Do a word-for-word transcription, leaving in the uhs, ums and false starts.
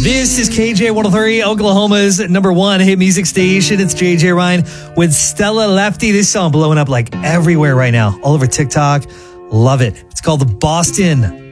This is K J one oh three, Oklahoma's number one hit music station. It's J J Ryan with Stella Lefty. This song blowing up like everywhere right now, all over TikTok. Love it. It's called the Boston